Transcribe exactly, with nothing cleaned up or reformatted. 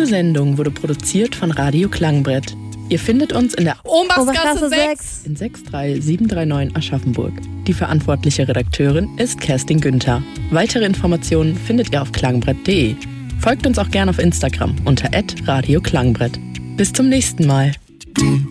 Sendung wurde produziert von Radio Klangbrett. Ihr findet uns in der Oberstgasse sechs in sechs drei sieben drei neun Aschaffenburg. Die verantwortliche Redakteurin ist Kerstin Günther. Weitere Informationen findet ihr auf klangbrett punkt de. Folgt uns auch gerne auf Instagram unter at radio klangbrett. Bis zum nächsten Mal.